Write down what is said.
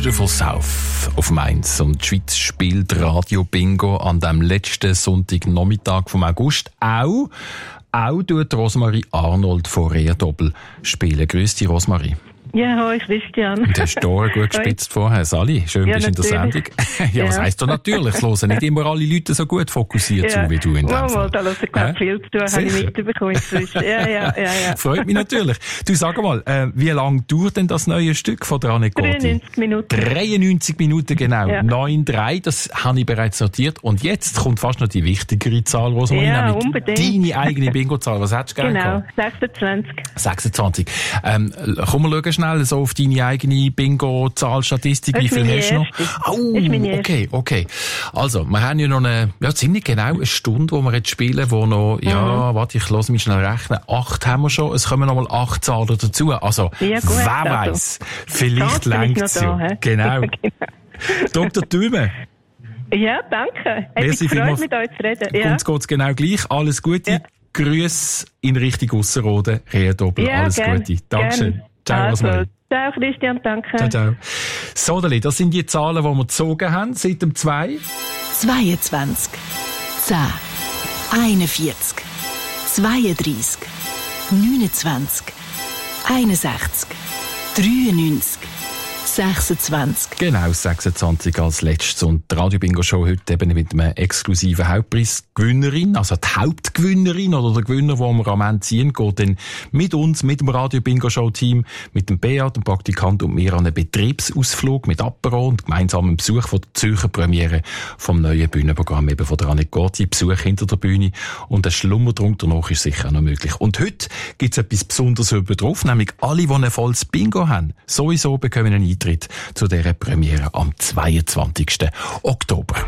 Beautiful South auf Mainz. Und die Schweiz spielt Radio Bingo an dem letzten Sonntagnachmittag vom August. Auch tut Rosmarie Arnold von Rehdoppel spielen. Grüß dich, Rosmarie. Ja, hoi Christian. Du hast die Ohren gut gespitzt vorher. Sali, schön bist du in der Sendung. Ja, was heisst du natürlich? Es hören nicht immer alle Leute so gut fokussiert zu, wie du in dem Fall. Da hören gerade viel zu tun, habe ich mitbekommen inzwischen. Ja. Freut mich natürlich. Du, sag mal, wie lange dauert denn das neue Stück von der Annette Gordi? 93 Minuten. 93 Minuten, genau. Ja. 9,3, das habe ich bereits notiert. Und jetzt kommt fast noch die wichtigere Zahl, Rosmarie, ja, nämlich unbedingt. deine eigene Bingo-Zahl. Was hättest du gerne Genau, gehabt? 26. 26. Komm, wir schauen schnell so auf deine eigene Bingo-Zahl-Statistik. Wie viel hast du noch? Ist meine erste. Okay. Also, wir haben ja noch ziemlich genau eine Stunde, wo wir jetzt spielen, wo noch, warte, ich lasse mich schnell rechnen. 8 haben wir schon. Es kommen noch mal 8 Zahlen dazu. Also, ja, gut, wer weiss, vielleicht längt es ja. Genau. Dr. Thüme. Ja, danke. Merci Ich freue mich, vielmals. mit euch zu reden. Ja. Uns geht's genau gleich. Alles Gute. Ja. Grüße in Richtung Ausserrhoden. Rehdoppel. Ja, Alles gern, Gute. Dankeschön. gern. Ciao, Rosmarie. Also, ciao Christian, danke. Ciao. So, Dali, das sind die Zahlen, die wir gezogen haben seit dem 2. 22, 10, 41, 32, 29, 61, 93, 26. Genau, 26 als letztes. Und die Radio Bingo Show heute eben mit einem exklusiven Hauptpreisgewinnerin, also die Hauptgewinnerin oder der Gewinner, den wir am Ende ziehen, geht dann mit uns, mit dem Radio Bingo Show Team, mit dem Beat, dem Praktikant und mir an einen Betriebsausflug mit Apero und gemeinsamen Besuch von der Zürcher Premiere vom neuen Bühnenprogramm eben von der Annette Gordi. Besuch hinter der Bühne und ein Schlummertrunk danach ist sicher auch noch möglich. Und heute gibt es etwas Besonderes über drauf, nämlich alle, die ein volles Bingo haben, sowieso bekommen einen Eintritt zu dieser Premiere am 22. Oktober.